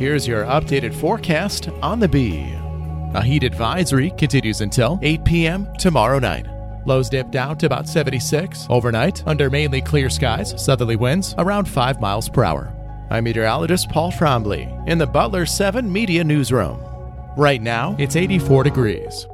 here's your updated forecast on the Bee. A heat advisory continues until 8 p.m. tomorrow night. Lows dip down to about 76 overnight under mainly clear skies, southerly winds around 5 miles per hour. I'm meteorologist Paul Trombley in the Butler 7 Media Newsroom. Right now, it's 84 degrees.